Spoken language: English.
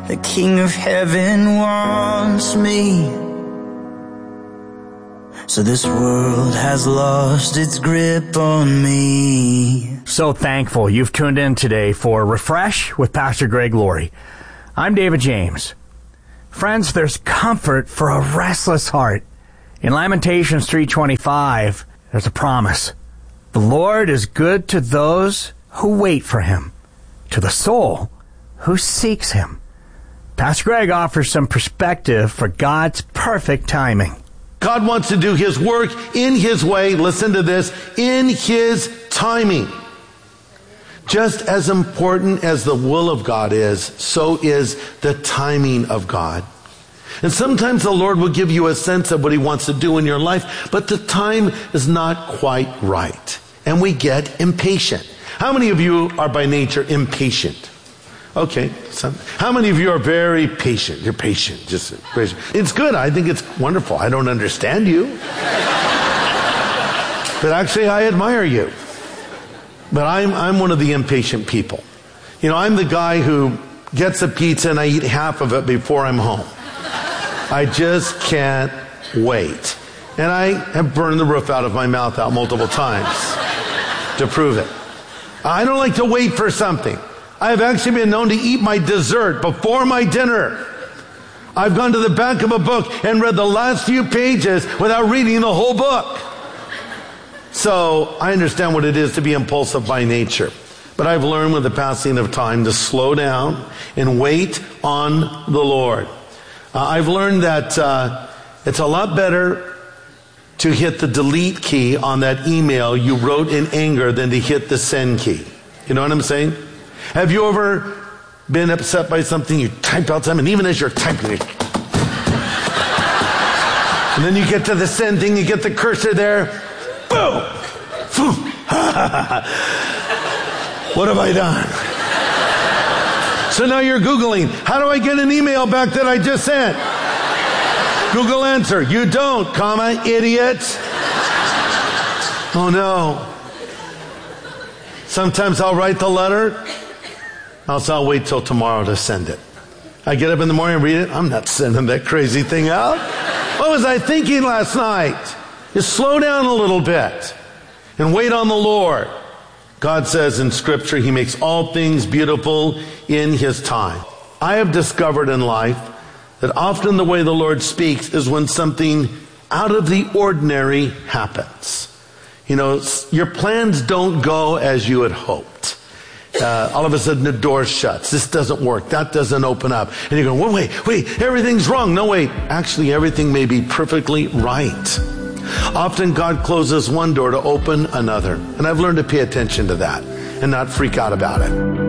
The King of Heaven wants me. So this world has lost its grip on me. So thankful you've tuned in today for Refresh with Pastor Greg Laurie. I'm David James. Friends, there's comfort for a restless heart. In Lamentations 3:25, there's a promise. The Lord is good to those who wait for him, to the soul who seeks him. Pastor Greg offers some perspective for God's perfect timing. God wants to do his work in his way, listen to this, in his timing. Just as important as the will of God is, so is the timing of God. And sometimes the Lord will give you a sense of what he wants to do in your life, but the time is not quite right. And we get impatient. How many of you are by nature impatient? Okay. How many of you are very patient? You're patient. Just patient. It's good. I think it's wonderful. I don't understand you. But actually, I admire you. But I'm one of the impatient people. You know, I'm the guy who gets a pizza and I eat half of it before I'm home. I just can't wait. And I have burned the roof out of my mouth out multiple times to prove it. I don't like to wait for something. I've actually been known to eat my dessert before my dinner. I've gone to the back of a book and read the last few pages without reading the whole book. So I understand what it is to be impulsive by nature. But I've learned with the passing of time to slow down and wait on the Lord. I've learned that it's a lot better to hit the delete key on that email you wrote in anger than to hit the send key. You know what I'm saying? Have you ever been upset by something, you type out something, and even as you're typing it, and then you get to the send thing, you get the cursor there, boom! What have I done? So now you're Googling, how do I get an email back that I just sent? Google answer, you don't, comma, idiot. Oh no. Sometimes I'll write the letter, I'll wait till tomorrow to send it. I get up in the morning and read it, I'm not sending that crazy thing out. What was I thinking last night? Just slow down a little bit and wait on the Lord. God says in Scripture, he makes all things beautiful in his time. I have discovered in life that often the way the Lord speaks is when something out of the ordinary happens. You know, your plans don't go as you had hoped. All of a sudden the door shuts. This doesn't work. That doesn't open up. And you're going, wait, everything's wrong. No, wait. Actually, everything may be perfectly right. Often God closes one door to open another. And I've learned to pay attention to that and not freak out about it.